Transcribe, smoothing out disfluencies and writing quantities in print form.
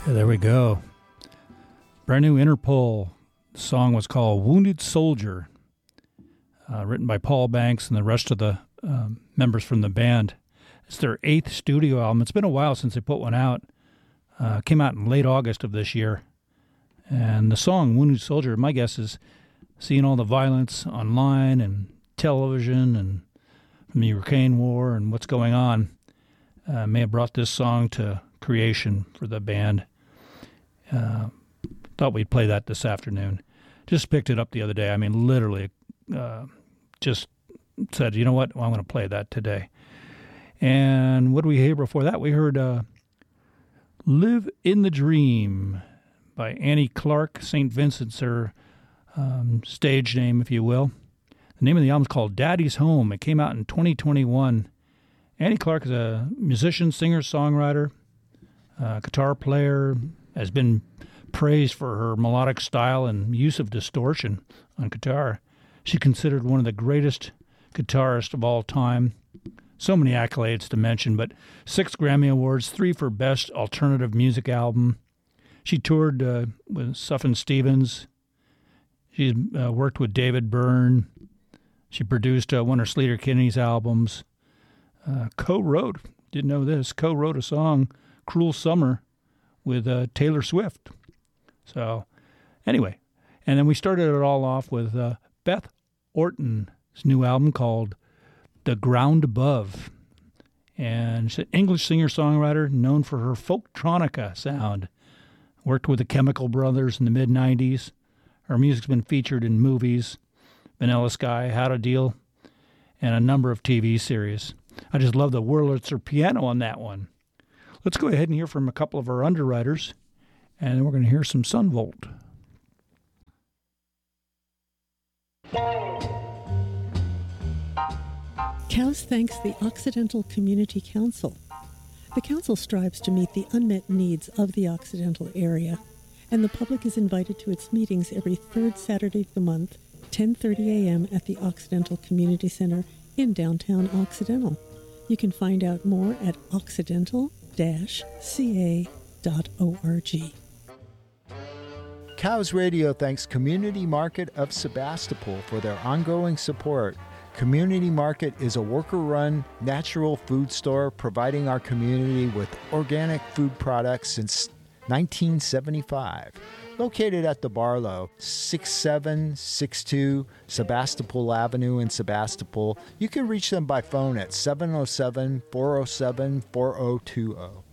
Yeah, there we go. Brand new Interpol. The song was called Wounded Soldier, written by Paul Banks and the rest of the members from the band. It's their 8th studio album. It's been a while since they put one out. Came out in late August of this year. And the song Wounded Soldier, my guess is seeing all the violence online and television and from the Ukraine war and what's going on may have brought this song to creation for the band. Thought we'd play that this afternoon. Just picked it up the other day. I mean, literally just said, you know what, well, I'm going to play that today. And what did we hear before that? We heard Live in the Dream by Annie Clark. St. Vincent's her stage name, if you will. The name of the album is called Daddy's Home. It came out in 2021. Annie Clark is a musician, singer, songwriter, guitar player, has been praised for her melodic style and use of distortion on guitar. She's considered one of the greatest guitarists of all time. So many accolades to mention, but 6 Grammy Awards, 3 for Best Alternative Music Album. She toured with Sufjan Stevens. She's worked with David Byrne. She produced one of Sleater-Kinney's albums. Co-wrote, didn't know this, co-wrote a song, Cruel Summer, with Taylor Swift. So, anyway. And then we started it all off with Beth Orton's new album called The Ground Above. And she's an English singer-songwriter known for her folktronica sound. Worked with the Chemical Brothers in the mid-'90s. Her music's been featured in movies, Vanilla Sky, How to Deal, and a number of TV series. I just love the Wurlitzer piano on that one. Let's go ahead and hear from a couple of our underwriters, and then we're going to hear some Sunvolt. COWS thanks the Occidental Community Council. The council strives to meet the unmet needs of the Occidental area, and the public is invited to its meetings every third Saturday of the month, 10:30 a.m. at the Occidental Community Center in downtown Occidental. You can find out more at occidental-ca.org. COWS Radio thanks Community Market of Sebastopol for their ongoing support. Community Market is a worker-run natural food store providing our community with organic food products since 1975. Located at the Barlow, 6762 Sebastopol Avenue in Sebastopol, you can reach them by phone at 707-407-4020.